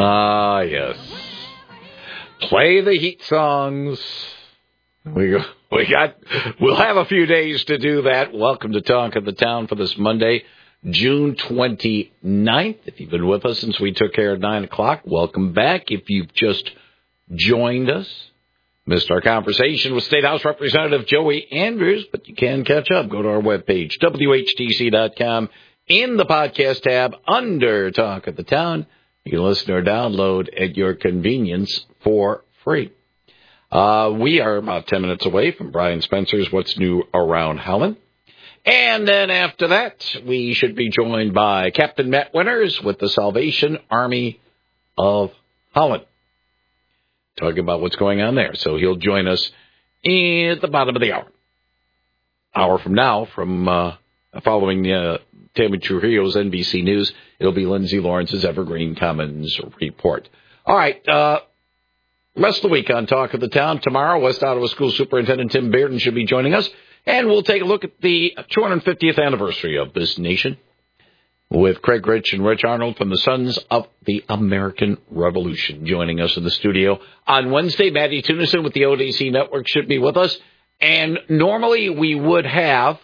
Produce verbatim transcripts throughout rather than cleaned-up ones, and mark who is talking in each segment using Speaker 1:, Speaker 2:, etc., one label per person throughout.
Speaker 1: Ah, yes. Play the Heat songs. We we got. We'll have a few days to do that. Welcome to Talk of the Town for this Monday, June twenty-ninth. If you've been with us since we took care of nine o'clock, welcome back. If you've just joined us, missed our conversation with State House Representative Joey Andrews, but you can catch up. Go to our webpage, W H T C dot com. In the podcast tab under Talk of the Town, you can listen or download at your convenience for free. Uh, we are about ten minutes away from Brian Spencer's What's New Around Howland. And then after that, we should be joined by Captain Matt Winters with the Salvation Army of Holland, talking about what's going on there. So he'll join us at the bottom of the hour. Hour from now, from uh, following uh, Tammy Trujillo's N B C News, it'll be Lindsay Lawrence's Evergreen Commons Report. All right, uh, rest of the week on Talk of the Town. Tomorrow, West Ottawa School Superintendent Tim Bearden should be joining us, and we'll take a look at the two hundred fiftieth anniversary of this nation with Craig Rich and Rich Arnold from the Sons of the American Revolution joining us in the studio. On Wednesday, Maddie Tunison with the O D C Network should be with us, and normally we would have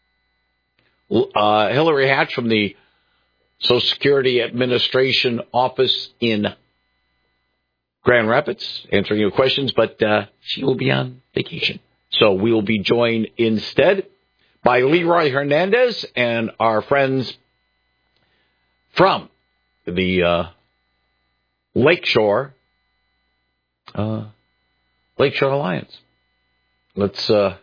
Speaker 1: Uh, Hillary Hatch from the Social Security Administration office in Grand Rapids answering your questions, but uh, she will be on vacation. So we will be joined instead by Leroy Hernandez and our friends from the uh, Lakeshore uh, Lakeshore Alliance. Let's, uh,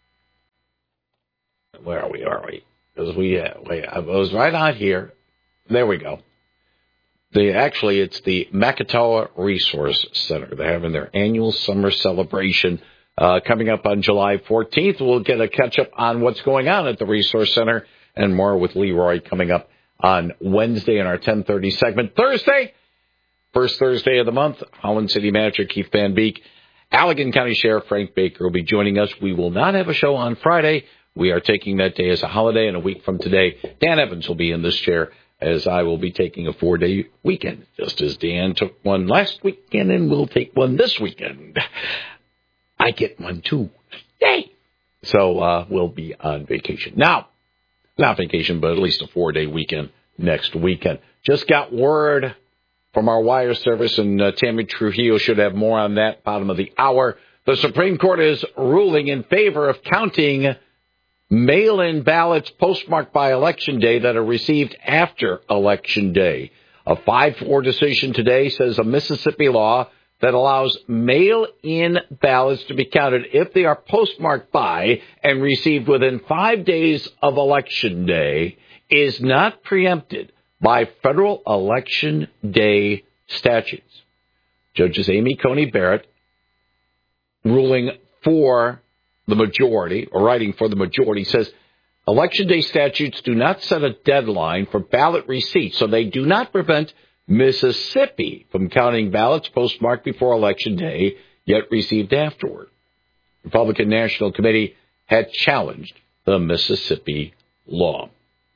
Speaker 1: where are we, are we? Because we, uh, wait, I was right out here. There we go. They actually, it's the Makatawa Resource Center. They're having their annual summer celebration uh, coming up on July fourteenth. We'll get a catch up on what's going on at the Resource Center and more with Leroy coming up on Wednesday in our ten thirty segment. Thursday, first Thursday of the month, Holland City Manager Keith Van Beek, Allegan County Sheriff Frank Baker will be joining us. We will not have a show on Friday. We are taking that day as a holiday, and a week from today, Dan Evans will be in this chair as I will be taking a four-day weekend, just as Dan took one last weekend and will take one this weekend. I get one, too. Yay! So uh, we'll be on vacation. Now, not vacation, but at least a four-day weekend next weekend. Just got word from our wire service, and uh, Tammy Trujillo should have more on that bottom of the hour. The Supreme Court is ruling in favor of counting mail-in ballots postmarked by Election Day that are received after Election Day. A five four decision today says a Mississippi law that allows mail-in ballots to be counted if they are postmarked by and received within five days of Election Day is not preempted by federal Election Day statutes. Judges Amy Coney Barrett ruling for the majority, or writing for the majority, says Election Day statutes do not set a deadline for ballot receipts, so they do not prevent Mississippi from counting ballots postmarked before Election Day, yet received afterward. The Republican National Committee had challenged the Mississippi law.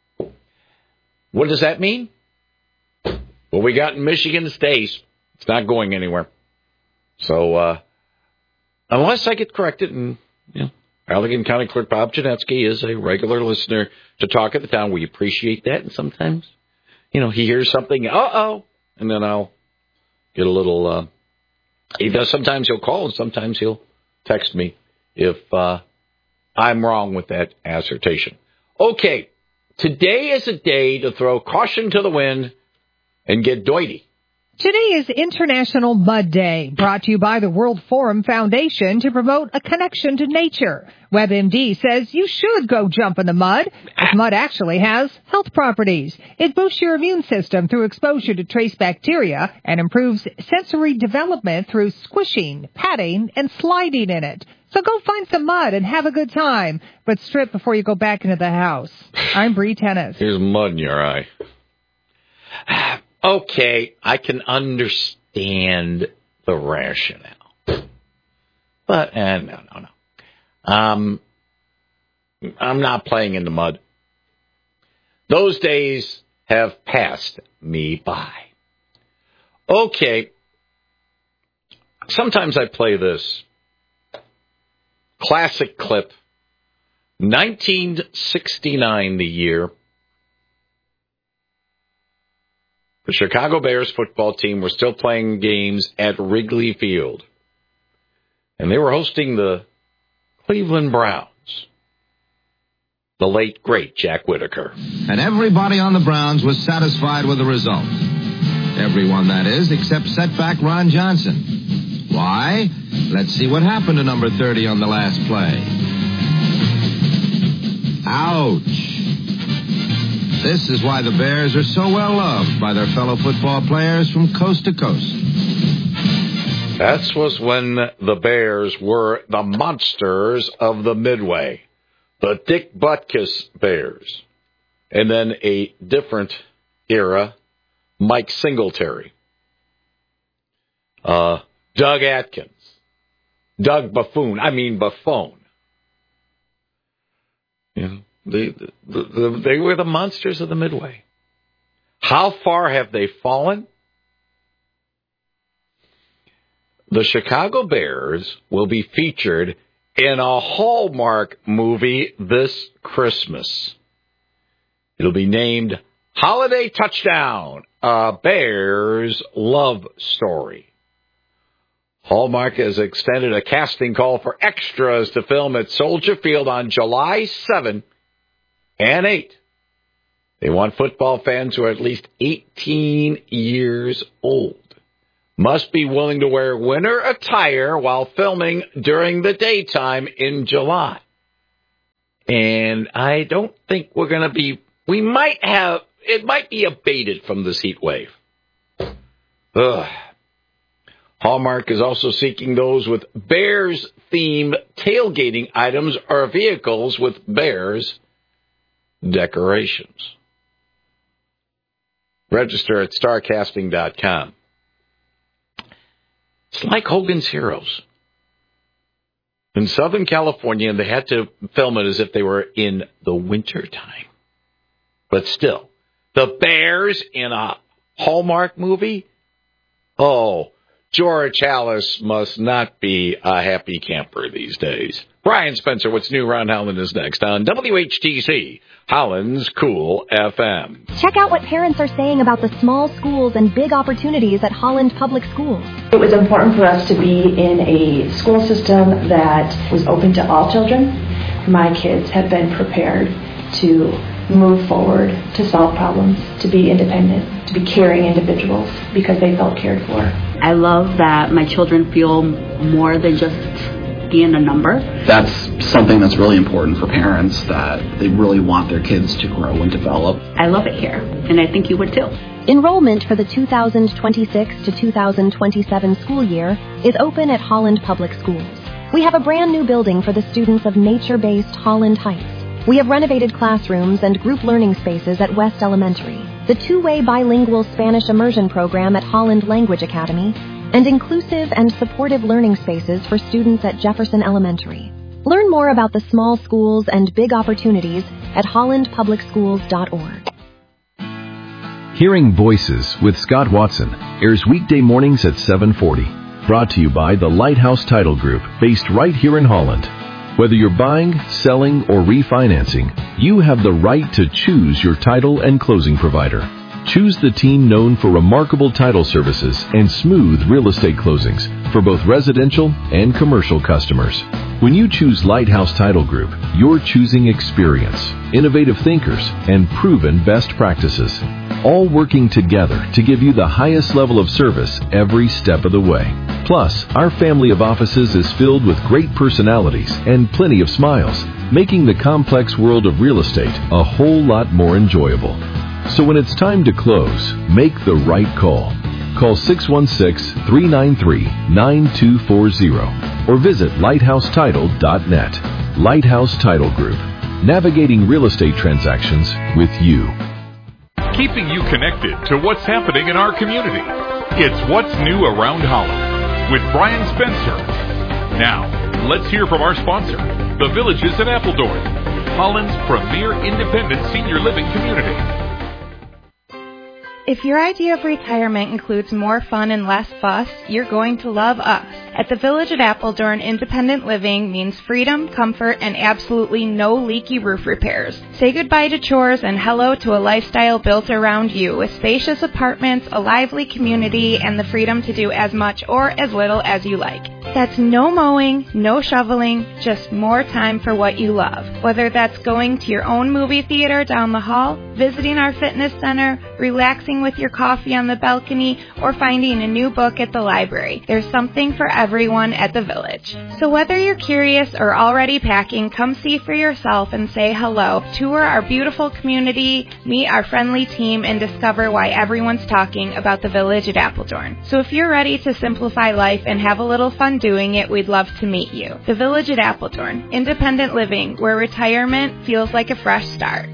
Speaker 1: What does that mean? What we got in Michigan stays. It's not going anywhere. So, uh, unless I get corrected, and yeah, Allegan County Clerk Bob Janetsky is a regular listener to Talk of the Town. We appreciate that. And sometimes, you know, he hears something, uh-oh, and then I'll get a little, uh, he does, sometimes he'll call and sometimes he'll text me if uh, I'm wrong with that assertion. Okay, today is a day to throw caution to the wind and get doity.
Speaker 2: Today is International Mud Day, brought to you by the World Forum Foundation to promote a connection to nature. WebMD says you should go jump in the mud, as mud actually has health properties. It boosts your immune system through exposure to trace bacteria and improves sensory development through squishing, patting, and sliding in it. So go find some mud and have a good time, but strip before you go back into the house. I'm Bree Tennis.
Speaker 1: Here's mud in your eye. Okay, I can understand the rationale. But, uh, no, no, no. Um, I'm not playing in the mud. Those days have passed me by. Okay. Sometimes I play this classic clip. nineteen sixty-nine, the year. The Chicago Bears football team were still playing games at Wrigley Field. And they were hosting the Cleveland Browns. The late, great Jack Whitaker.
Speaker 3: And everybody on the Browns was satisfied with the result. Everyone, that is, except setback Ron Johnson. Why? Let's see what happened to number thirty on the last play. Ouch. This is why the Bears are so well loved by their fellow football players from coast to coast.
Speaker 1: That was when the Bears were the monsters of the Midway. The Dick Butkus Bears. And then a different era, Mike Singletary. Uh, Doug Atkins. Doug Buffoon. I mean Buffone. You know, they, the, the, they were the monsters of the Midway. How far have they fallen? The Chicago Bears will be featured in a Hallmark movie this Christmas. It'll be named Holiday Touchdown, a Bears Love Story. Hallmark has extended a casting call for extras to film at Soldier Field on July seventh and eighth. They want football fans who are at least eighteen years old. Must be willing to wear winter attire while filming during the daytime in July. And I don't think we're going to be, we might have, it might be abated from this heat wave. Ugh. Hallmark is also seeking those with Bears-themed tailgating items or vehicles with Bears decorations. Register at star casting dot com. It's like Hogan's Heroes. In Southern California, they had to film it as if they were in the wintertime. But still, the Bears in a Hallmark movie? Oh, George Halas must not be a happy camper these days. Brian Spencer, what's new around Howland is next on W H T C, Howland's Cool F M.
Speaker 4: Check out what parents are saying about the small schools and big opportunities at Holland Public Schools.
Speaker 5: It was important for us to be in a school system that was open to all children. My kids have been prepared to move forward, to solve problems, to be independent, to be caring individuals because they felt cared for.
Speaker 6: I love that my children feel more than just being a number.
Speaker 7: That's something that's really important for parents, that they really want their kids to grow and develop.
Speaker 6: I love it here, and I think you would too.
Speaker 4: Enrollment for the two thousand twenty-six to two thousand twenty-seven school year is open at Holland Public Schools. We have a brand new building for the students of nature-based Holland Heights. We have renovated classrooms and group learning spaces at West Elementary, the two-way bilingual Spanish immersion program at Holland Language Academy, and inclusive and supportive learning spaces for students at Jefferson Elementary. Learn more about the small schools and big opportunities at holland public schools dot org.
Speaker 8: Hearing Voices with Scott Watson airs weekday mornings at seven forty. Brought to you by the Lighthouse Title Group, based right here in Holland. Whether you're buying, selling, or refinancing, you have the right to choose your title and closing provider. Choose the team known for remarkable title services and smooth real estate closings for both residential and commercial customers. When you choose Lighthouse Title Group, you're choosing experience, innovative thinkers, and proven best practices, all working together to give you the highest level of service every step of the way. Plus, our family of offices is filled with great personalities and plenty of smiles, making the complex world of real estate a whole lot more enjoyable. So when it's time to close, make the right call. Call six one six, three nine three, nine two four zero or visit lighthouse title dot net. Lighthouse Title Group, navigating real estate transactions with you.
Speaker 9: Keeping you connected to what's happening in our community. It's What's New Around Holland with Brian Spencer. Now, let's hear from our sponsor, The Villages at Appledorn, Holland's premier independent senior living community.
Speaker 10: If your idea of retirement includes more fun and less fuss, you're going to love us. At the Village at Appledorn, independent living means freedom, comfort, and absolutely no leaky roof repairs. Say goodbye to chores and hello to a lifestyle built around you, with spacious apartments, a lively community, and the freedom to do as much or as little as you like. That's no mowing, no shoveling, just more time for what you love. Whether that's going to your own movie theater down the hall, visiting our fitness center, relaxing with your coffee on the balcony, or finding a new book at the library, there's something for everyone at the Village. So whether you're curious or already packing, come see for yourself and say hello. Tour our beautiful community, meet our friendly team, and discover why everyone's talking about the Village at Appledorn. So if you're ready to simplify life and have a little fun doing it, we'd love to meet you. The Village at Appledorn, independent living, where retirement feels like a fresh start.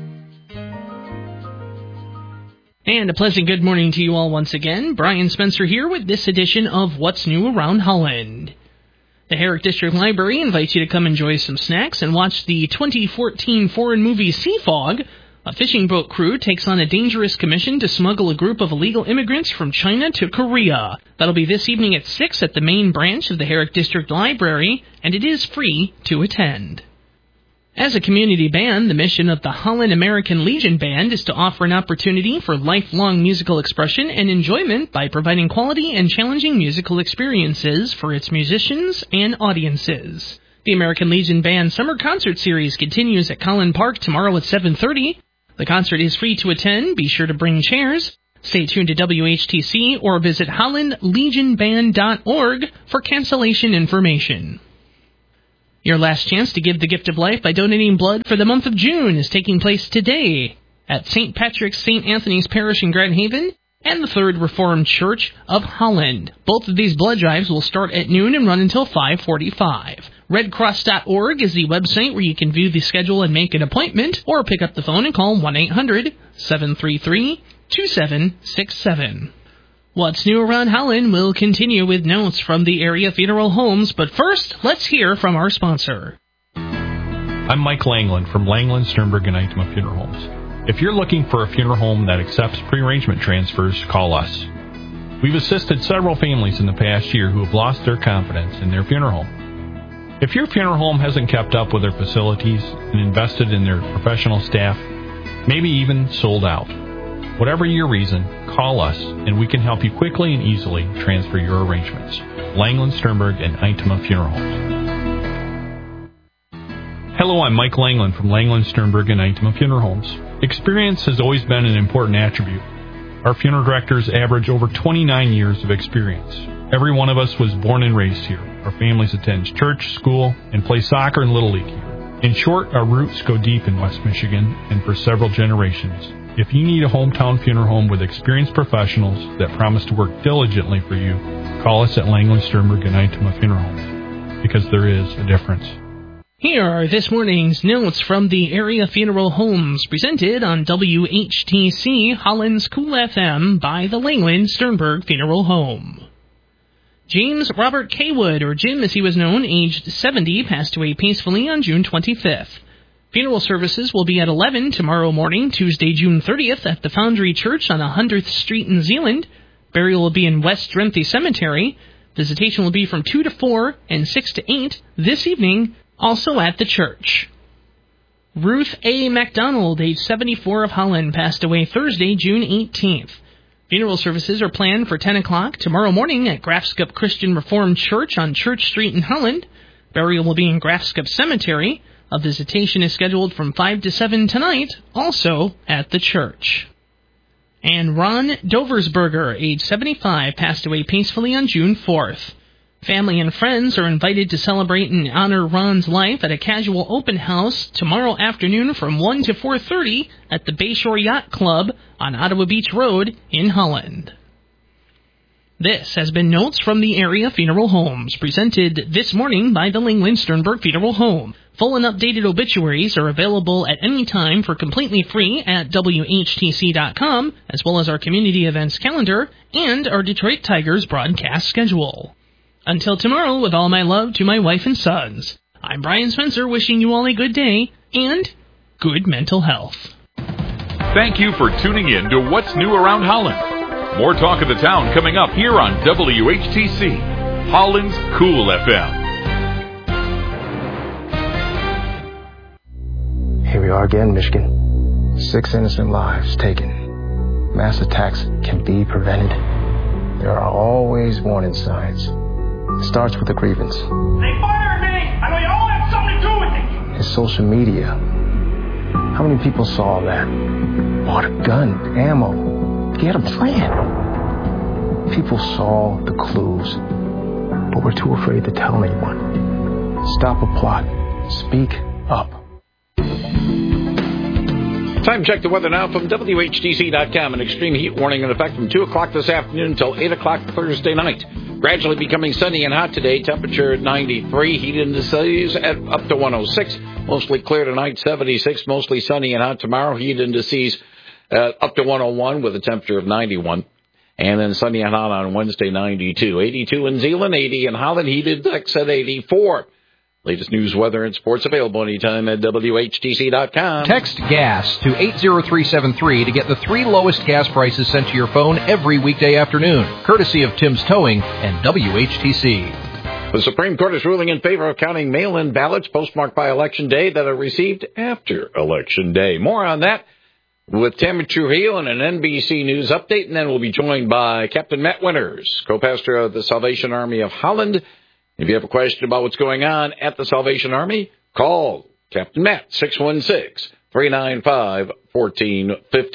Speaker 11: And a pleasant good morning to you all once again. Brian Spencer here with this edition of What's New Around Holland. The Herrick District Library invites you to come enjoy some snacks and watch the twenty fourteen foreign movie Sea Fog. A fishing boat crew takes on a dangerous commission to smuggle a group of illegal immigrants from China to Korea. That'll be this evening at six at the main branch of the Herrick District Library, and it is free to attend. As a community band, the mission of the Holland American Legion Band is to offer an opportunity for lifelong musical expression and enjoyment by providing quality and challenging musical experiences for its musicians and audiences. The American Legion Band Summer Concert Series continues at Collin Park tomorrow at seven thirty. The concert is free to attend. Be sure to bring chairs. Stay tuned to W H T C or visit holland legion band dot org for cancellation information. Your last chance to give the gift of life by donating blood for the month of June is taking place today at Saint Patrick's Saint Anthony's Parish in Grand Haven and the Third Reformed Church of Holland. Both of these blood drives will start at noon and run until five forty-five. red cross dot org is the website where you can view the schedule and make an appointment, or pick up the phone and call one eight hundred seven three three two seven six seven. What's New Around Holland will continue with notes from the area funeral homes, but first, let's hear from our sponsor.
Speaker 12: I'm Mike Langland from Langland, Sternberg, and Itema Funeral Homes. If you're looking for a funeral home that accepts pre-arrangement transfers, call us. We've assisted several families in the past year who have lost their confidence in their funeral home. If your funeral home hasn't kept up with their facilities and invested in their professional staff, maybe even sold out, whatever your reason, call us and we can help you quickly and easily transfer your arrangements. Langland, Sternberg, and Itema Funeral Homes. Hello, I'm Mike Langland from Langland, Sternberg, and Itema Funeral Homes. Experience has always been an important attribute. Our funeral directors average over twenty-nine years of experience. Every one of us was born and raised here. Our families attend church, school, and play soccer and Little League here. In short, our roots go deep in West Michigan and for several generations. If you need a hometown funeral home with experienced professionals that promise to work diligently for you, call us at Langland, Sternberg, and Itema Funeral Homes, because there is a difference.
Speaker 11: Here are this morning's notes from the area funeral homes, presented on W H T C Holland's Cool F M by the Langland Sternberg Funeral Home. James Robert Kaywood, or Jim as he was known, aged seventy, passed away peacefully on June twenty-fifth. Funeral services will be at eleven tomorrow morning, Tuesday, June thirtieth, at the Foundry Church on one hundredth Street in Zeeland. Burial will be in West Drenthe Cemetery. Visitation will be from two to four and six to eight this evening, also at the church. Ruth A. MacDonald, age seventy-four, of Holland, passed away Thursday, June eighteenth. Funeral services are planned for ten o'clock tomorrow morning at Grafscup Christian Reformed Church on Church Street in Holland. Burial will be in Grafscup Cemetery. A visitation is scheduled from five to seven tonight, also at the church. And Ron Doversberger, age seventy-five, passed away peacefully on June fourth. Family and friends are invited to celebrate and honor Ron's life at a casual open house tomorrow afternoon from one to four thirty at the Bayshore Yacht Club on Ottawa Beach Road in Holland. This has been Notes from the Area Funeral Homes, presented this morning by the Langland Sternberg Funeral Home. Full and updated obituaries are available at any time for completely free at W H T C dot com, as well as our community events calendar and our Detroit Tigers broadcast schedule. Until tomorrow, with all my love to my wife and sons, I'm Brian Spencer, wishing you all a good day and good mental health.
Speaker 9: Thank you for tuning in to What's New Around Holland. More talk of the town coming up here on W H T C, Holland's Cool F M.
Speaker 13: Here we are again, Michigan. Six innocent lives taken. Mass attacks can be prevented. There are always warning signs. It starts with a grievance.
Speaker 14: They fired me! I know you all have something to do with it!
Speaker 13: It's social media. How many people saw that? Bought a gun, ammo. He had a plan. People saw the clues, but we're too afraid to tell anyone. Stop a plot. Speak up.
Speaker 1: Time check the weather now from W H T C dot com. An extreme heat warning in effect from two o'clock this afternoon until eight o'clock Thursday night. Gradually becoming sunny and hot today. Temperature at ninety-three. Heat indices at up to one oh six. Mostly clear tonight, seventy-six. Mostly sunny and hot tomorrow. Heat indices uh, up to one oh one with a temperature of ninety-one. And then sunny and hot on Wednesday, ninety-two. eighty-two in Zeeland, eighty in Holland. Heat index at eighty-four. Latest news, weather, and sports available anytime at W H T C dot com.
Speaker 15: Text GAS to eight zero three seven three to get the three lowest gas prices sent to your phone every weekday afternoon, courtesy of Tim's Towing and W H T C.
Speaker 1: The Supreme Court is ruling in favor of counting mail-in ballots postmarked by Election Day that are received after Election Day. More on that with Tammy Trujillo and an N B C News update, and then we'll be joined by Captain Matt Winters, co-pastor of the Salvation Army of Holland. If you have a question about what's going on at the Salvation Army, call Captain Matt, six one six, three nine five, one four five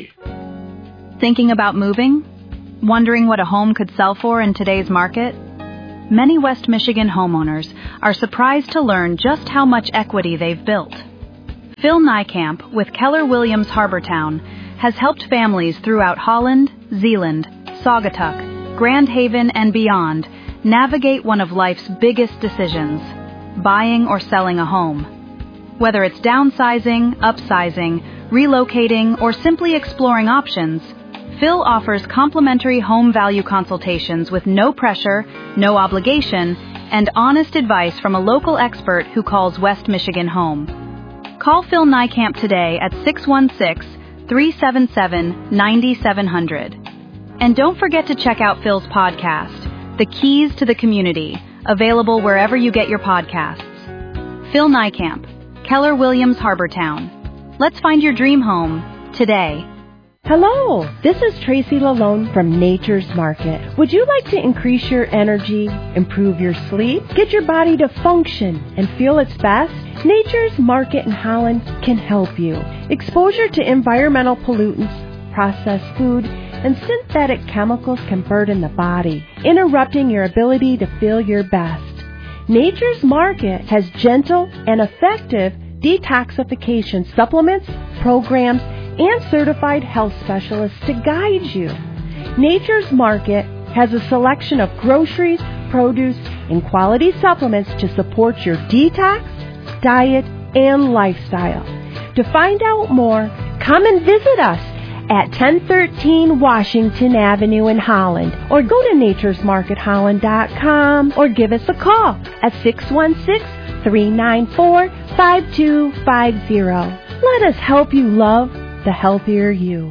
Speaker 1: zero.
Speaker 16: Thinking about moving? Wondering what a home could sell for in today's market? Many West Michigan homeowners are surprised to learn just how much equity they've built. Phil Niekamp with Keller Williams Harbortown has helped families throughout Holland, Zeeland, Saugatuck, Grand Haven, and beyond navigate one of life's biggest decisions, buying or selling a home. Whether it's downsizing, upsizing, relocating, or simply exploring options, Phil offers complimentary home value consultations with no pressure, no obligation, and honest advice from a local expert who calls West Michigan home. Call Phil Niekamp today at six one six, three seven seven, nine seven zero zero. And don't forget to check out Phil's podcast, The Keys to the Community, available wherever you get your podcasts. Phil Niekamp, Keller Williams Harbortown. Let's find your dream home today.
Speaker 17: Hello, this is Tracy Lalone from Nature's Market. Would you like to increase your energy, improve your sleep, get your body to function and feel its best? Nature's Market in Holland can help you. Exposure to environmental pollutants, processed food, and synthetic chemicals can burden the body, interrupting your ability to feel your best. Nature's Market has gentle and effective detoxification supplements, programs, and certified health specialists to guide you. Nature's Market has a selection of groceries, produce, and quality supplements to support your detox, diet, and lifestyle. To find out more, come and visit us at ten thirteen Washington Avenue in Holland, or go to natures market holland dot com, or give us a call at six one six, three nine four, five two five zero. Let us help you love the healthier you.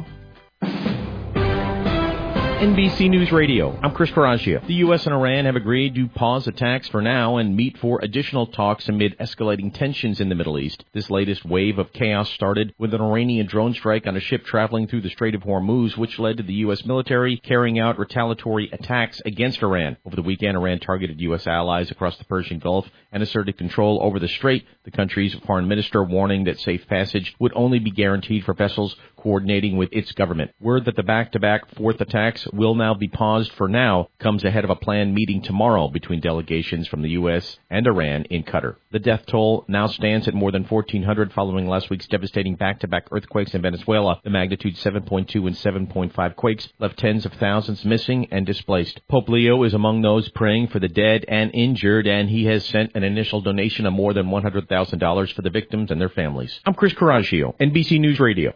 Speaker 18: N B C News Radio, I'm Chris Coraggio. The U S and Iran have agreed to pause attacks for now and meet for additional talks amid escalating tensions in the Middle East. This latest wave of chaos started with an Iranian drone strike on a ship traveling through the Strait of Hormuz, which led to the U S military carrying out retaliatory attacks against Iran. Over the weekend, Iran targeted U S allies across the Persian Gulf and asserted control over the strait, the country's foreign minister warning that safe passage would only be guaranteed for vessels coordinating with its government. Word that the back-to-back fourth attacks will now be paused for now comes ahead of a planned meeting tomorrow between delegations from the U S and Iran in Qatar. The death toll now stands at more than fourteen hundred following last week's devastating back-to-back earthquakes in Venezuela. The magnitude seven point two and seven point five quakes left tens of thousands missing and displaced. Pope Leo is among those praying for the dead and injured, and he has sent an initial donation of more than one hundred thousand dollars for the victims and their families. I'm Chris Coraggio, N B C News Radio.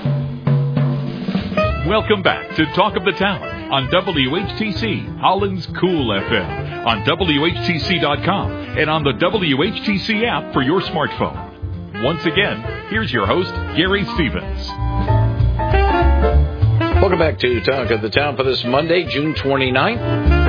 Speaker 9: Welcome back to Talk of the Town on W H T C, Holland's Cool F M, on W H T C dot com, and on the W H T C app for your smartphone. Once again, here's your host, Gary Stevens.
Speaker 1: Welcome back to Talk of the Town for this Monday, June twenty-ninth.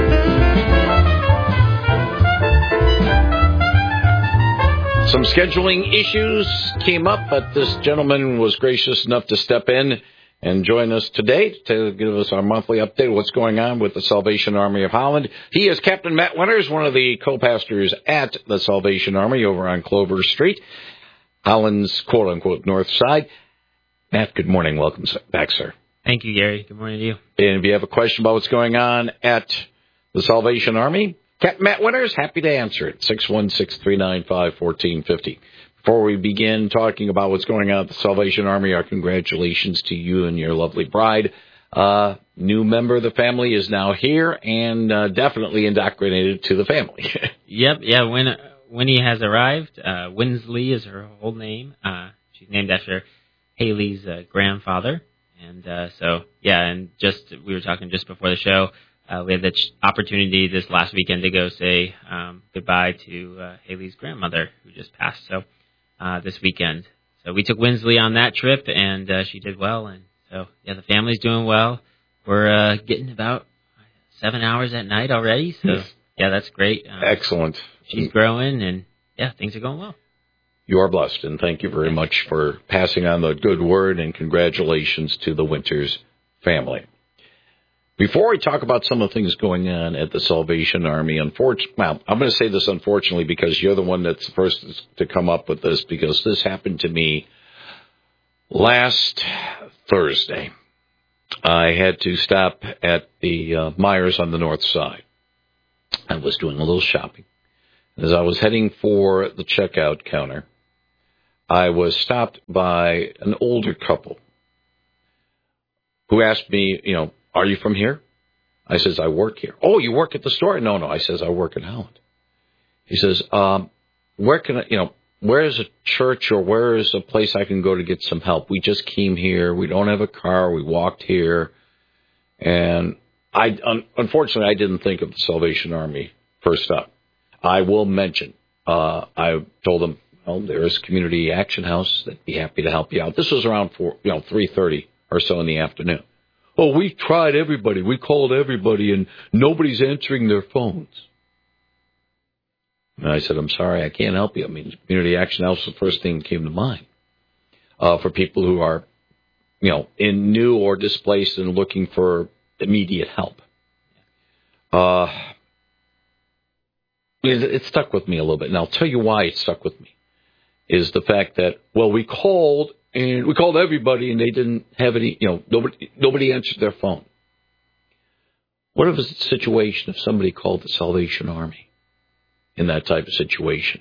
Speaker 1: Some scheduling issues came up, but this gentleman was gracious enough to step in and join us today to give us our monthly update of what's going on with the Salvation Army of Holland. He is Captain Matt Winters, one of the co-pastors at the Salvation Army over on Clover Street, Holland's quote-unquote north side. Matt, good morning. Welcome back, sir.
Speaker 19: Thank you, Gary. Good morning to you.
Speaker 1: And if you have a question about what's going on at the Salvation Army, Captain Matt Winters, happy to answer it. six one six, three nine five, one four five zero. Before we begin talking about what's going on at the Salvation Army, our congratulations to you and your lovely bride. Uh, new member of the family is now here and uh, definitely indoctrinated to the family.
Speaker 19: Yep, yeah, Win- Winnie has arrived. Uh, Winsley is her whole name. Uh, she's named after Haley's uh, grandfather. And uh, so, yeah, and just we were talking just before the show, uh, we had the ch- opportunity this last weekend to go say um, goodbye to uh, Haley's grandmother who just passed. So uh, this weekend. So we took Winsley on that trip, and uh, she did well. And so, yeah, the family's doing well. We're uh, getting about seven hours at night already. So, yes. Yeah, that's great. Um,
Speaker 1: Excellent.
Speaker 19: She's growing, and, yeah, things are going well.
Speaker 1: You are blessed, and thank you very much for passing on the good word, and congratulations to the Winters family. Before we talk about some of the things going on at the Salvation Army, unfortunately, well, I'm going to say this unfortunately because you're the one that's the first to come up with this, because this happened to me last Thursday. I had to stop at the uh, Myers on the north side. I was doing a little shopping. As I was heading for the checkout counter, I was stopped by an older couple who asked me, you know, are you from here? I says, I work here. Oh, you work at the store? No, no. I says, I work in Holland. He says, um, where can I, you know, where is a church or where is a place I can go to get some help? We just came here. We don't have a car. We walked here. And I, un- unfortunately, I didn't think of the Salvation Army first up. I will mention, uh, I told them, well, there's Community Action House. They'd be happy to help you out. This was around four, you know, three thirty or so in the afternoon. Oh, we tried everybody. We called everybody, and nobody's answering their phones. And I said, I'm sorry, I can't help you. I mean, Community Action House was the first thing that came to mind uh, for people who are, you know, in new or displaced and looking for immediate help. Uh, it, it stuck with me a little bit, and I'll tell you why it stuck with me, is the fact that, well, we called, and we called everybody, and they didn't have any, you know, nobody nobody answered their phone. What if it's a situation if somebody called the Salvation Army in that type of situation?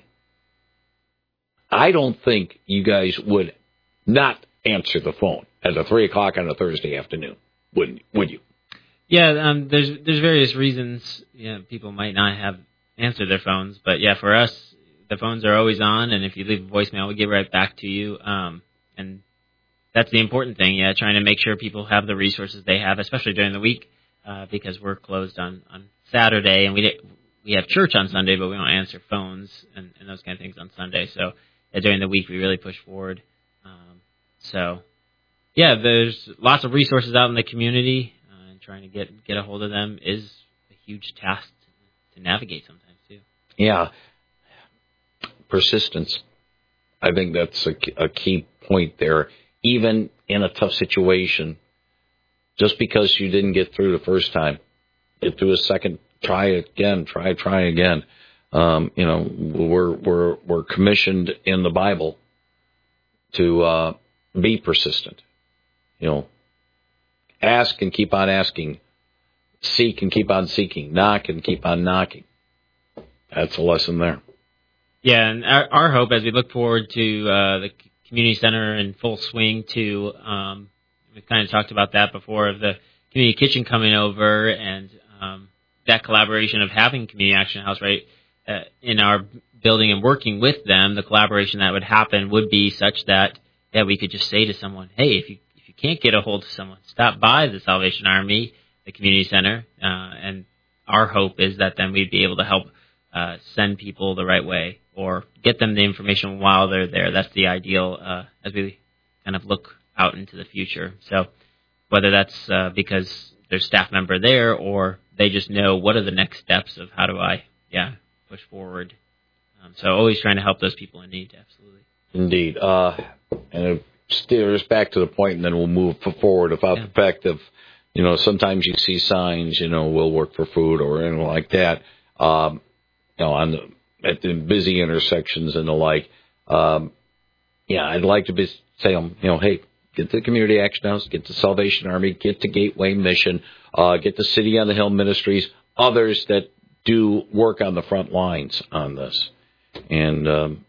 Speaker 1: I don't think you guys would not answer the phone at a three o'clock on a Thursday afternoon, wouldn't would you?
Speaker 19: Yeah, um, there's there's various reasons. Yeah, people might not have answered their phones, but yeah, for us, the phones are always on, and if you leave a voicemail, we get right back to you. Um, and that's the important thing. Yeah, trying to make sure people have the resources they have, especially during the week, uh, because we're closed on, on Saturday, and we did, we have church on Sunday, but we don't answer phones and, and those kind of things on Sunday. So yeah, during the week, we really push forward. Um, so yeah, there's lots of resources out in the community. Trying to get get a hold of them is a huge task to navigate sometimes, too.
Speaker 1: Yeah. Persistence. I think that's a, a key point there. Even in a tough situation, just because you didn't get through the first time, get through a second, try again, try, try again. Um, you know, we're, we're, we're commissioned in the Bible to uh, be persistent, you know. Ask and keep on asking. Seek and keep on seeking. Knock and keep on knocking. That's a lesson there.
Speaker 19: Yeah, and our, our hope as we look forward to uh, the community center in full swing, too, um, we've kind of talked about that before, of the community kitchen coming over and um, that collaboration of having Community Action House right uh, in our building and working with them, the collaboration that would happen would be such that, yeah, we could just say to someone, hey, if you can't get a hold of someone, stop by the Salvation Army, the community center, uh, and our hope is that then we'd be able to help uh, send people the right way or get them the information while they're there. That's the ideal uh, as we kind of look out into the future. So, whether that's uh, because there's staff member there or they just know what are the next steps of how do I, yeah, push forward. Um, so always trying to help those people in need, absolutely.
Speaker 1: Indeed. Uh, and it steers back to the point, and then we'll move forward about yeah. the fact of, you know, sometimes you see signs, you know, we'll work for food or anything like that, um, you know, on the, at the busy intersections and the like. Um, yeah, I'd like to be, say, um, you know, hey, get to the Community Action House, get to Salvation Army, get to Gateway Mission, uh, get to City on the Hill Ministries, others that do work on the front lines on this. And, um,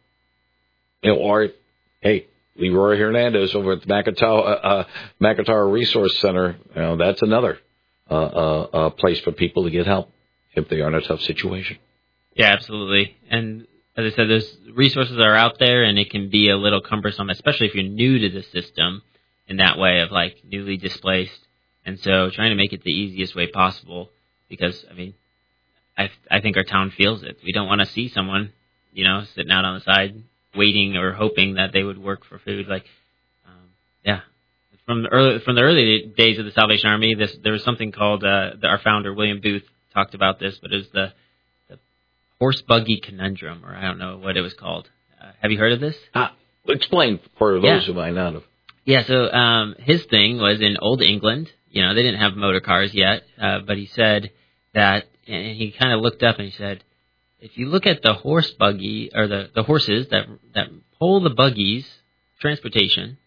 Speaker 1: you know, or, hey, Leroy Hernandez over at the McIntyre, uh, McIntyre Resource Center, you know, that's another uh, uh, uh, place for people to get help if they are in a tough situation.
Speaker 19: Yeah, absolutely. And as I said, those resources are out there, and it can be a little cumbersome, especially if you're new to the system in that way of, like, newly displaced. And so trying to make it the easiest way possible because, I mean, I I think our town feels it. We don't want to see someone, you know, sitting out on the side waiting or hoping that they would work for food. Like, um, yeah, from the early from the early days of the Salvation Army, this there was something called uh, the, our founder William Booth talked about this, but it was the, the horse buggy conundrum, or I don't know what it was called. Uh, have you heard of this?
Speaker 1: Uh, explain for those
Speaker 19: yeah.
Speaker 1: who might not have.
Speaker 19: Yeah, so um, his thing was in Old England. You know, they didn't have motor cars yet, uh, but he said that, and he kind of looked up and he said, if you look at the horse buggy, or the, the horses that that pull the buggies, transportation,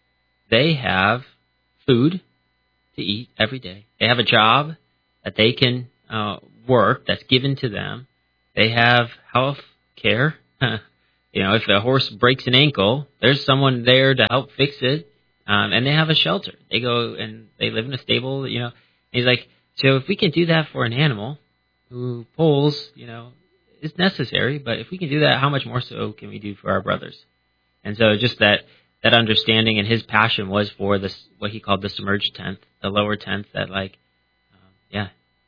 Speaker 19: they have food to eat every day. They have a job that they can uh, work that's given to them. They have health care. You know, if a horse breaks an ankle, there's someone there to help fix it. Um, and they have a shelter. They go and they live in a stable, you know. And he's like, so if we can do that for an animal who pulls, you know, it's necessary, but if we can do that, how much more so can we do for our brothers? And so just that, that understanding, and his passion was for this, what he called the submerged tenth, the lower tenth, that like, um, yeah,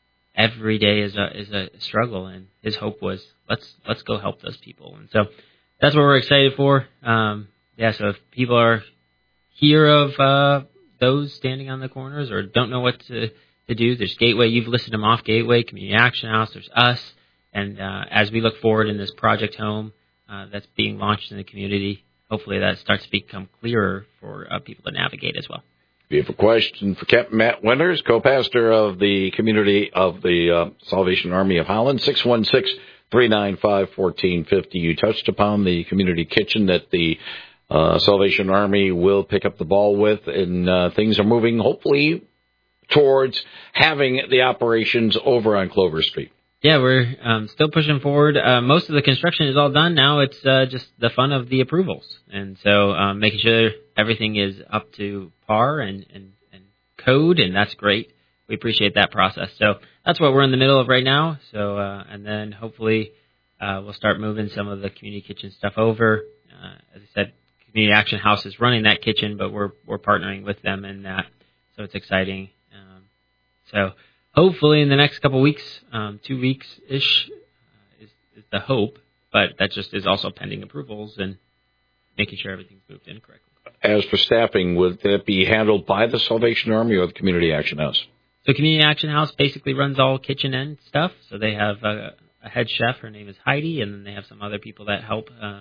Speaker 19: every day is a, is a struggle. And his hope was, let's, let's go help those people. And so that's what we're excited for. Um, yeah, so if people are hear of uh, those standing on the corners or don't know what to, to do, there's Gateway. You've listed them off, Gateway, Community Action House, there's us. And uh, as we look forward in this Project Home uh, that's being launched in the community, hopefully that starts to become clearer for uh, people to navigate as well.
Speaker 1: If you have a question for Captain Matt Winters, co-pastor of the community of the uh, Salvation Army of Holland, six one six, three nine five, one four five zero. You touched upon the community kitchen that the uh, Salvation Army will pick up the ball with, and uh, things are moving, hopefully, towards having the operations over on Clover Street.
Speaker 19: Yeah, we're um, still pushing forward. Uh, most of the construction is all done now. It's uh, just the fun of the approvals. And so um, making sure everything is up to par and, and, and code, and that's great. We appreciate that process. So that's what we're in the middle of right now. So uh, and then hopefully uh, we'll start moving some of the community kitchen stuff over. Uh, as I said, Community Action House is running that kitchen, but we're we're partnering with them in that. So it's exciting. Um, so... Hopefully in the next couple of weeks, um, two weeks-ish uh, is, is the hope, but that just is also pending approvals and making sure everything's moved in correctly.
Speaker 1: As for staffing, would that be handled by the Salvation Army or the Community Action House?
Speaker 19: So Community Action House basically runs all kitchen end stuff. So they have a, a head chef, her name is Heidi, and then they have some other people that help, uh,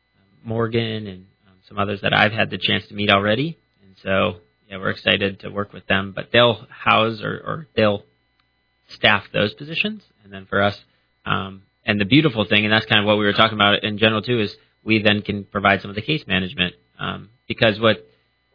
Speaker 19: Morgan and um, some others that I've had the chance to meet already. And so, yeah, we're excited to work with them, but they'll house or, or they'll staff those positions. And then for us, um, and the beautiful thing, and that's kind of what we were talking about in general too, is we then can provide some of the case management. Um, because what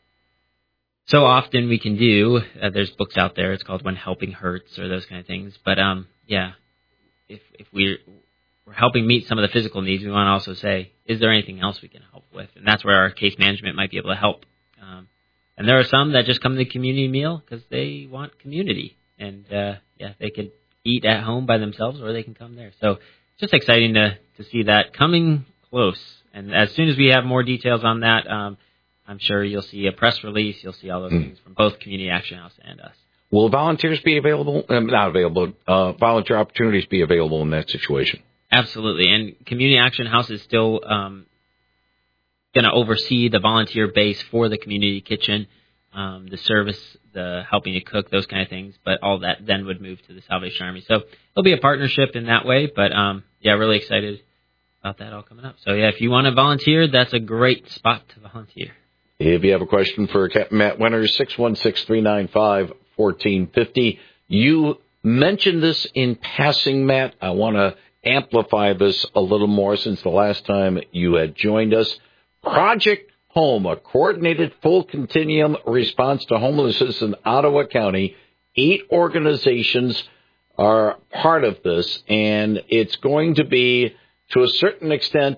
Speaker 19: so often we can do, uh, there's books out there, it's called When Helping Hurts or those kind of things. But um, yeah, if, if we're, we're helping meet some of the physical needs, we want to also say, is there anything else we can help with? And that's where our case management might be able to help. Um, and there are some that just come to the community meal because they want community. And, uh, yeah, they could eat at home by themselves or they can come there. So it's just exciting to, to see that coming close. And as soon as we have more details on that, um, I'm sure you'll see a press release. You'll see all those mm. things from both Community Action House and us.
Speaker 1: Will volunteers be available? Um, not available. Uh, volunteer opportunities be available in that situation?
Speaker 19: Absolutely. And Community Action House is still um, going to oversee the volunteer base for the community kitchen. um, the service, the helping to cook, those kind of things. But all that then would move to the Salvation Army. So it'll be a partnership in that way. But um, yeah, really excited about that all coming up. So yeah, if you want to volunteer, that's a great spot to volunteer.
Speaker 1: If you have a question for Captain Matt Winters, six one six, three nine five, one four five zero. You mentioned this in passing, Matt. I want to amplify this a little more since the last time you had joined us. Project Home, a coordinated full continuum response to homelessness in Ottawa County. Eight organizations are part of this, and it's going to be, to a certain extent,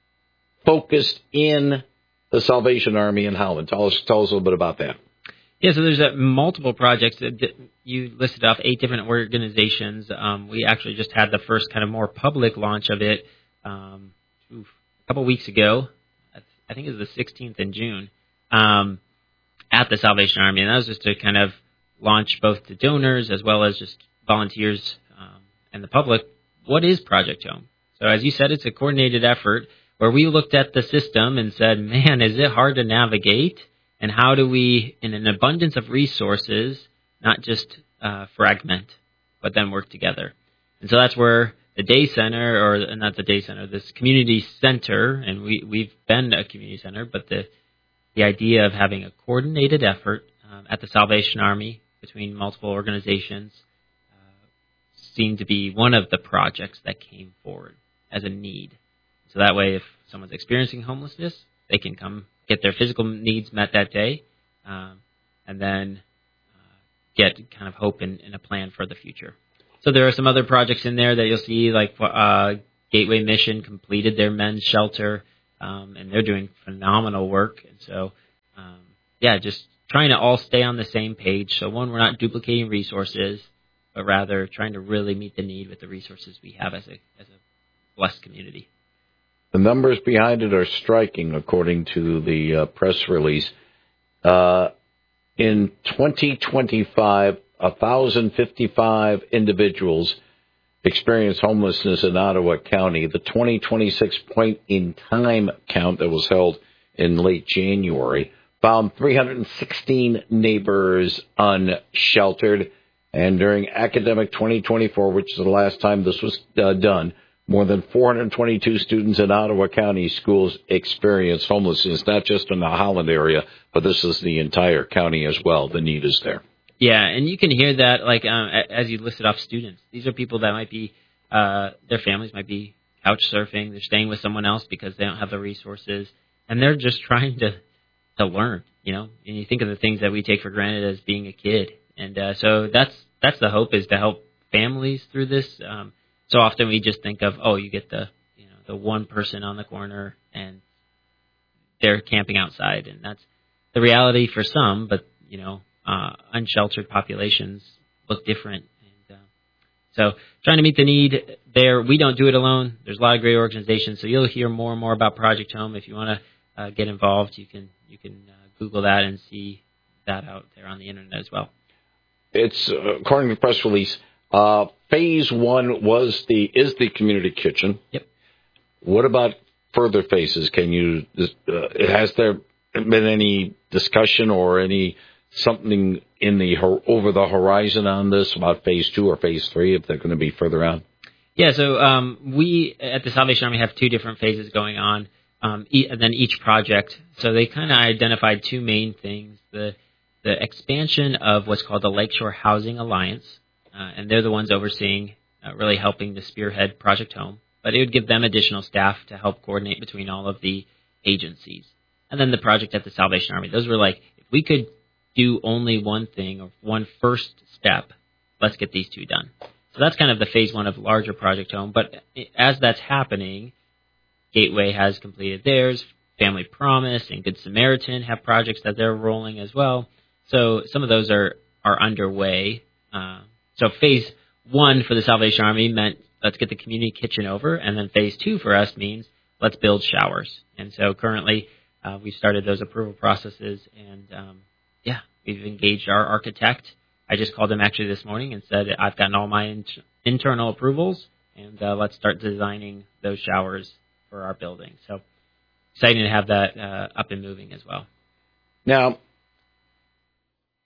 Speaker 1: focused in the Salvation Army in Holland. Tell us, tell us a little bit about that.
Speaker 19: Yeah, so there's uh, multiple projects. That you listed off eight different organizations. Um, we actually just had the first kind of more public launch of it um, oof, a couple weeks ago. I think it was the sixteenth in June um, at the Salvation Army. And that was just to kind of launch both to donors as well as just volunteers um, and the public. What is Project Home? So as you said, it's a coordinated effort where we looked at the system and said, man, is it hard to navigate? And how do we, in an abundance of resources, not just uh, fragment, but then work together? And so that's where the day center, or not the day center, this community center, and we, we've been a community center, but the the idea of having a coordinated effort um, at the Salvation Army between multiple organizations uh, seemed to be one of the projects that came forward as a need. So that way, if someone's experiencing homelessness, they can come get their physical needs met that day, um, and then uh, get kind of hope and, and a plan for the future. So there are some other projects in there that you'll see, like uh, Gateway Mission completed their men's shelter, um, and they're doing phenomenal work. And so, um, yeah, just trying to all stay on the same page. So one, we're not duplicating resources, but rather trying to really meet the need with the resources we have as a as a blessed community.
Speaker 1: The numbers behind it are striking, according to the uh, press release. Uh, in twenty twenty-five, one thousand fifty-five individuals experienced homelessness in Ottawa County. The twenty twenty-six point-in-time count that was held in late January found three hundred sixteen neighbors unsheltered. And during academic twenty twenty-four, which is the last time this was uh, done, more than four hundred twenty-two students in Ottawa County schools experienced homelessness, not just in the Holland area, but this is the entire county as well. The need is there.
Speaker 19: Yeah, and you can hear that, like, um, as you listed off students. These are people that might be, uh, their families might be couch surfing. They're staying with someone else because they don't have the resources, and they're just trying to, to learn, you know. And you think of the things that we take for granted as being a kid. And uh, so that's that's the hope, is to help families through this. Um, so often we just think of, oh, you get the, you know, the one person on the corner, and they're camping outside. And that's the reality for some, but, you know, Uh, unsheltered populations look different. And uh, so trying to meet the need there. We don't do it alone. There's a lot of great organizations. So you'll hear more and more about Project Home. If you want to uh, get involved, you can you can uh, Google that and see that out there on the internet as well.
Speaker 1: It's, uh, according to the press release, uh, phase one was the is the community kitchen.
Speaker 19: Yep.
Speaker 1: What about further phases? Can you, uh, has there been any discussion or any something in the over the horizon on this about phase two or phase three, if they're going to be further out?
Speaker 19: Yeah, so um, we at the Salvation Army have two different phases going on, um, e- and then each project. So they kind of identified two main things: the the expansion of what's called the Lakeshore Housing Alliance, uh, and they're the ones overseeing, uh, really helping to spearhead Project Home. But it would give them additional staff to help coordinate between all of the agencies. And then the project at the Salvation Army. Those were like, if we could do only one thing or one first step, let's get these two done. So that's kind of the phase one of larger Project Home. But as that's happening, Gateway has completed theirs. Family Promise and Good Samaritan have projects that they're rolling as well. So some of those are, are underway. Uh, so phase one for the Salvation Army meant let's get the community kitchen over. And then phase two for us means let's build showers. And so currently uh, we've started those approval processes, and um, yeah, we've engaged our architect. I just called him actually this morning and said, I've gotten all my in- internal approvals, and uh, let's start designing those showers for our building. So exciting to have that uh, up and moving as well.
Speaker 1: Now,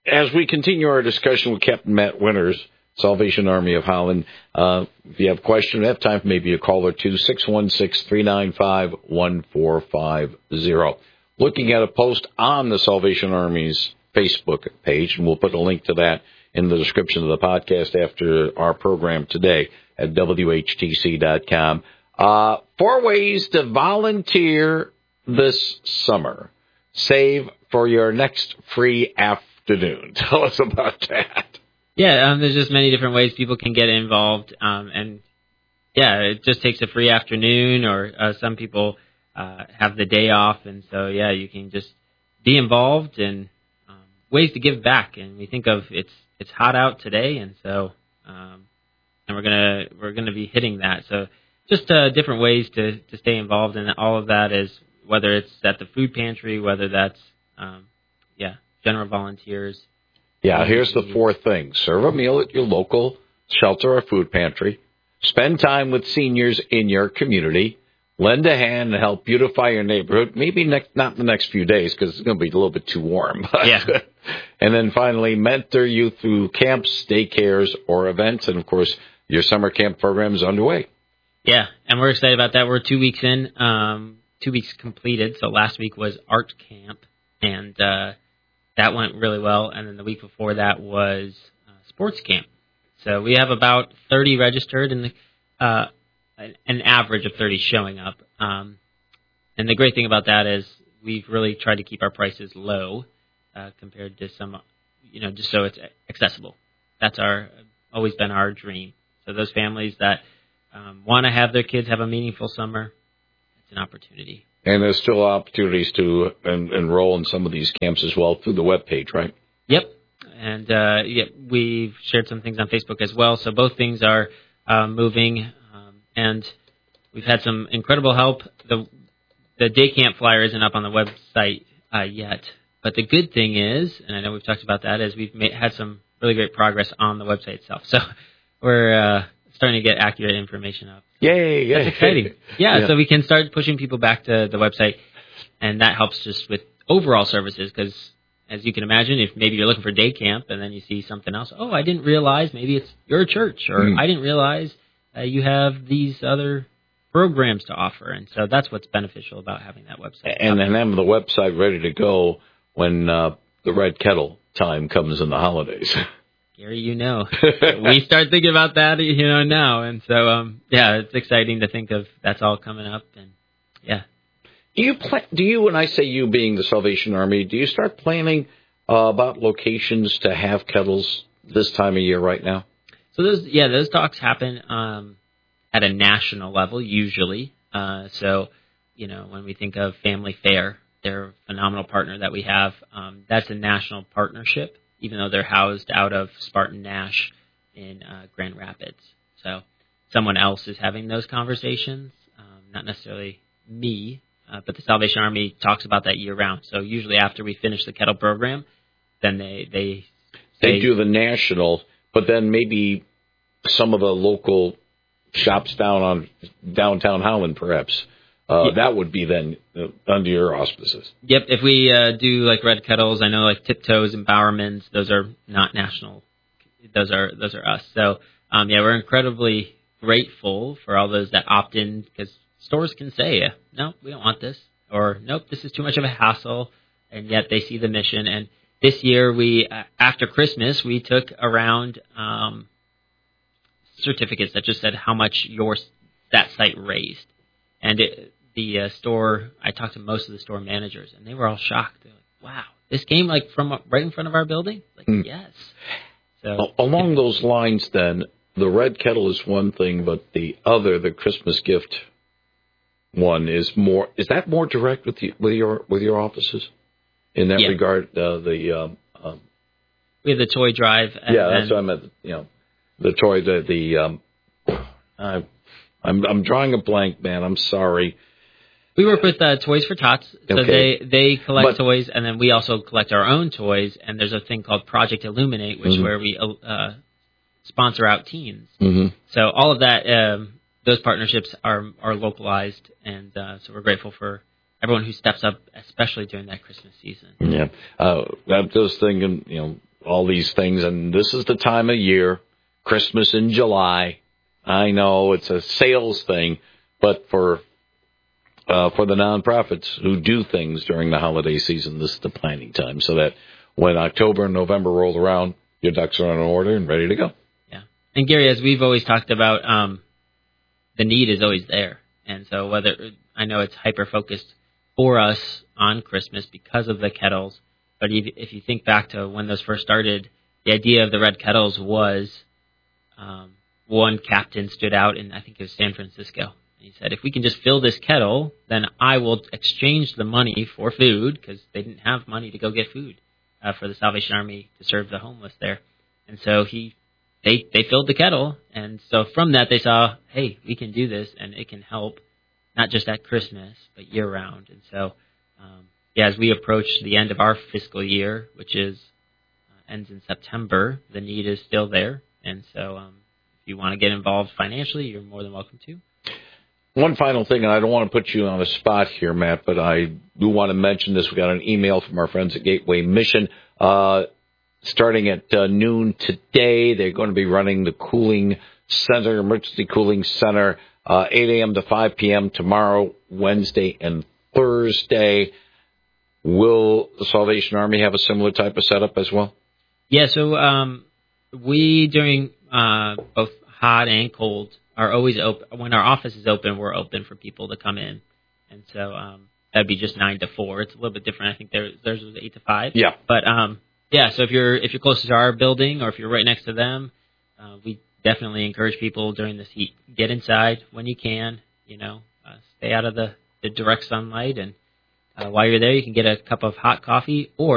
Speaker 1: as we continue our discussion with Captain Matt Winters, Salvation Army of Holland, uh, if you have questions, have time for maybe a call or two, six one six, three nine five, one four five zero. Looking at a post on the Salvation Army's Facebook page, and we'll put a link to that in the description of the podcast after our program today at W H T C dot com. Uh, four ways to volunteer this summer. Save for your next free afternoon. Tell us about that.
Speaker 19: Yeah, um, there's just many different ways people can get involved. Um, and, yeah, it just takes a free afternoon, or uh, some people uh, have the day off. And so, yeah, you can just be involved in um, ways to give back. And we think of it's it's hot out today, and so um, and we're gonna we're gonna be hitting that. So just uh, different ways to, to stay involved, and all of that is whether it's at the food pantry, whether that's um, yeah general volunteers.
Speaker 1: Yeah, here's the four things: serve a meal at your local shelter or food pantry, spend time with seniors in your community, lend a hand to help beautify your neighborhood. Maybe next, not the next few days because it's going to be a little bit too warm. But,
Speaker 19: yeah.
Speaker 1: And then finally, mentor youth through camps, daycares, or events. And, of course, your summer camp program is underway.
Speaker 19: Yeah, and we're excited about that. We're two weeks in, um, two weeks completed. So last week was art camp, and uh, that went really well. And then the week before that was uh, sports camp. So we have about thirty registered, and uh, an average of thirty showing up. Um, and the great thing about that is we've really tried to keep our prices low uh, compared to some, you know, just so it's accessible. That's our always been our dream. So those families that um, want to have their kids have a meaningful summer, it's an opportunity.
Speaker 1: And there's still opportunities to en- enroll in some of these camps as well through the webpage, right?
Speaker 19: Yep. And uh, yeah, we've shared some things on Facebook as well. So both things are uh, moving. And we've had some incredible help. The the day camp flyer isn't up on the website uh, yet. But the good thing is, and I know we've talked about that, is we've made, had some really great progress on the website itself. So we're uh, starting to get accurate information up.
Speaker 1: Yay, yay.
Speaker 19: That's exciting. Yeah,
Speaker 1: yeah,
Speaker 19: so we can start pushing people back to the website. And that helps just with overall services because, as you can imagine, if maybe you're looking for day camp and then you see something else, oh, I didn't realize maybe it's your church, or mm. I didn't realize Uh, you have these other programs to offer, and so that's what's beneficial about having that website.
Speaker 1: And then having the website ready to go when uh, the Red Kettle time comes in the holidays.
Speaker 19: Gary, you know, we start thinking about that, you know, now, and so um, yeah, it's exciting to think of that's all coming up, and yeah.
Speaker 1: Do you plan? Do you, when I say you being the Salvation Army, do you start planning uh, about locations to have kettles this time of year right now?
Speaker 19: So those, yeah, those talks happen um, at a national level usually. Uh, so, you know, when we think of Family Fair, they're a phenomenal partner that we have. Um, that's a national partnership, even though they're housed out of Spartan Nash in uh, Grand Rapids. So someone else is having those conversations, um, not necessarily me, uh, but the Salvation Army talks about that year round. So usually after we finish the kettle program, then they they
Speaker 1: they, they do the national. But then maybe some of the local shops down on downtown Holland, perhaps, uh, yeah. that would be then uh, under your auspices.
Speaker 19: Yep. If we uh, do like Red Kettles, I know like Tiptoes and Bowerman's, those are not national. Those are those are us. So um, yeah, we're incredibly grateful for all those that opt in because stores can say, no, we don't want this, or nope, this is too much of a hassle, and yet they see the mission. And this year, we uh, after Christmas, we took around um, certificates that just said how much your that site raised, and it, the uh, store. I talked to most of the store managers, and they were all shocked. They're like, "Wow, this came like from right in front of our building." Like, mm. yes. So
Speaker 1: along those lines, then the Red Kettle is one thing, but the other, the Christmas gift one, is more. Is that more direct with you, with your with your offices? In that
Speaker 19: yeah.
Speaker 1: regard, uh, the um, um,
Speaker 19: we have the toy drive. And,
Speaker 1: yeah, that's what I meant. You know, the toy, the the. Um, I, I'm I'm drawing a blank, man. I'm sorry.
Speaker 19: We work with uh, Toys for Tots, so
Speaker 1: okay.
Speaker 19: they they collect
Speaker 1: but,
Speaker 19: toys, and then we also collect our own toys. And there's a thing called Project Illuminate, which mm-hmm. where we uh, sponsor out teens.
Speaker 1: Mm-hmm.
Speaker 19: So all of that, um, those partnerships are are localized, and uh, so we're grateful for everyone who steps up, especially during that Christmas season.
Speaker 1: Yeah, uh, I'm just thinking, you know, all these things, and this is the time of year, Christmas in July. I know it's a sales thing, but for uh, for the nonprofits who do things during the holiday season, this is the planning time, so that when October and November roll around, your ducks are in order and ready to go.
Speaker 19: Yeah. And Gary, as we've always talked about, um, the need is always there. And so whether, I know it's hyper-focused for us on Christmas because of the kettles, but if, if you think back to when those first started, the idea of the red kettles was um, one captain stood out in, I think it was San Francisco. He said, if we can just fill this kettle, then I will exchange the money for food, because they didn't have money to go get food uh, for the Salvation Army to serve the homeless there. And so he, they, they filled the kettle, and so from that they saw, hey, we can do this, and it can help, not just at Christmas, but year-round. And so, um, yeah, as we approach the end of our fiscal year, which is uh, ends in September, the need is still there. And so um, if you want to get involved financially, you're more than welcome to.
Speaker 1: One final thing, and I don't want to put you on the spot here, Matt, but I do want to mention this. We got an email from our friends at Gateway Mission. Uh, starting at uh, noon today, they're going to be running the cooling center, emergency cooling center, uh, eight a.m. to five p.m. tomorrow, Wednesday, and Thursday. Will the Salvation Army have a similar type of setup as well?
Speaker 19: Yeah, so um, we, during uh, both hot and cold, are always open. When our office is open, we're open for people to come in. And so um, that'd be just nine to four. It's a little bit different. I think there, theirs was eight to five.
Speaker 1: Yeah.
Speaker 19: But, um, yeah, so if you're if you're closest to our building or if you're right next to them, uh, we definitely encourage people during this heat, get inside when you can, you know, uh, stay out of the, the direct sunlight. And uh, while you're there, you can get a cup of hot coffee or